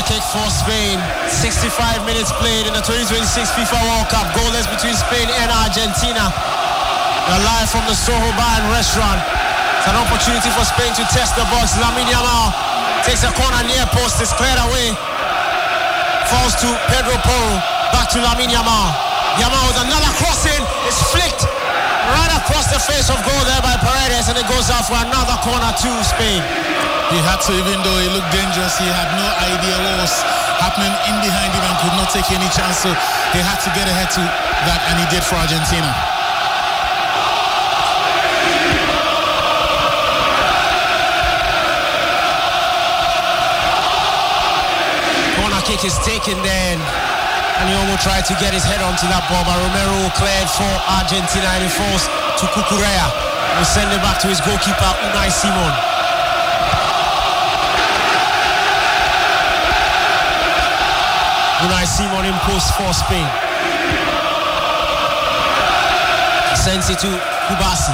kick for Spain. 65 minutes played in the 2026 FIFA World Cup. Goalless between Spain and Argentina. We're live from the Soho Bar and Restaurant. It's an opportunity for Spain to test the box. Lamine Yamal takes a corner near post. It's cleared away. Falls to Pedro Porro. Back to Lamine Yamal. Yamal with another crossing. It's flicked right across the face of goal there by Paredes, and it goes out for another corner to Spain. He had to, even though it looked dangerous, he had no idea what was happening in behind him and could not take any chance, so he had to get ahead to that, and he did for Argentina. Corner kick is taken then, and he almost tried to get his head onto that ball, but Romero cleared for Argentina, and it falls to Cucurella. We'll send it back to his goalkeeper, Unai Simon. Unai Simon in post for Spain. Sends it to Kubasi.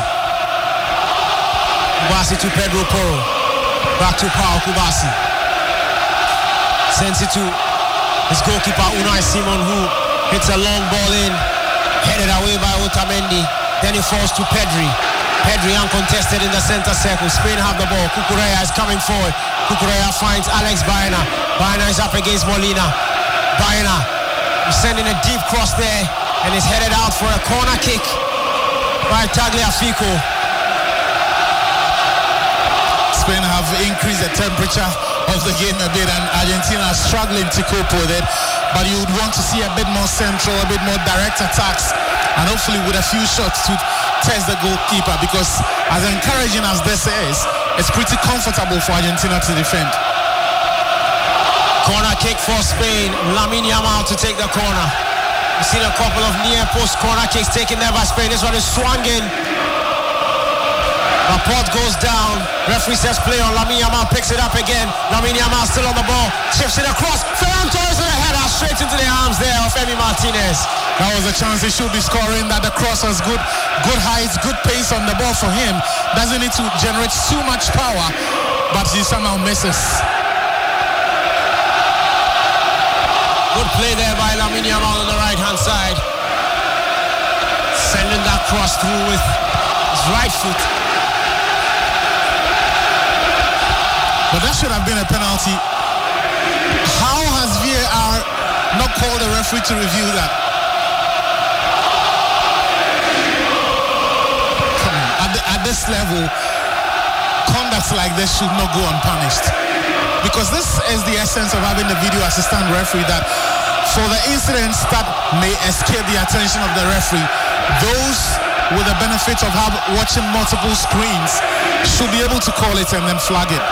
Kubasi to Pedro Porro. Back to Pau Kubasi. Sends it to his goalkeeper Unai Simon, who hits a long ball in, headed away by Otamendi. Then it falls to Pedri. Pedri uncontested in the center circle. Spain have the ball. Cucurella is coming forward. Cucurella finds Alex Baena. Baena is up against Molina. Baena sending a deep cross there, and is headed out for a corner kick by Tagliafico. Spain have increased the temperature of the game a bit, and Argentina are struggling to cope with it, but you would want to see a bit more central, a bit more direct attacks, and hopefully with a few shots to test the goalkeeper, because as encouraging as this is, it's pretty comfortable for Argentina to defend. Corner kick for Spain. Lamine Yamal to take the corner. We've seen a couple of near post corner kicks taken there by Spain. This one is swung in. Laporte goes down. Referee says play on. Lamine Yamal picks it up again. Lamine Yamal still on the ball. Chips it across. Ferran Torres with a header straight into the arms there of Emi Martinez. That was a chance he should be scoring. That the cross was good height, good pace on the ball for him. Doesn't need to generate too much power, but he somehow misses. Good play there by Lamine Yamal on the right-hand side. Sending that cross through with his right foot. But that should have been a penalty. How has VAR not called the referee to review that? Come on. At this level, conduct like this should not go unpunished. Because this is the essence of having the video assistant referee, that for the incidents that may escape the attention of the referee, those with the benefit of watching multiple screens should be able to call it and then flag it.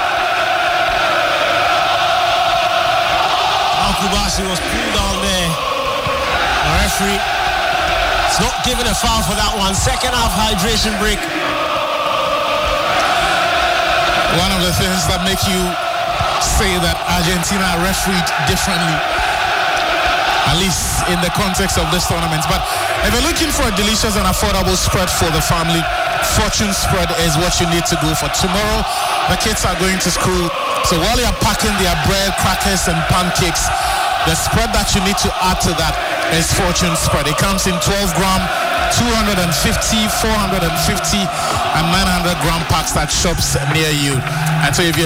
Kubasi was pulled down there. The referee is not giving a foul for that one. Second half hydration break. One of the things that make you say that Argentina refereed differently, at least in the context of this tournament. But if you're looking for a delicious and affordable spread for the family, Fortune Spread is what you need to go for. Tomorrow, the kids are going to school, so while you're packing their bread, crackers and pancakes, the spread that you need to add to that is Fortune Spread. It comes in 12 gram, 250, 450 and 900 gram packs at shops near you. And so if you